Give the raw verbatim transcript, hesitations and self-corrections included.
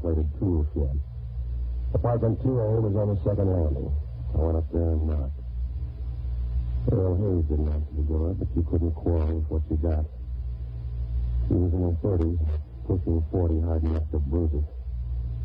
gold-plated tool shed. Apartment two A was on the second landing. I went up there and knocked. Earl Hayes didn't answer the door, but she couldn't quarrel with what she got. She was in her thirties, pushing forty, hard enough to bruise it.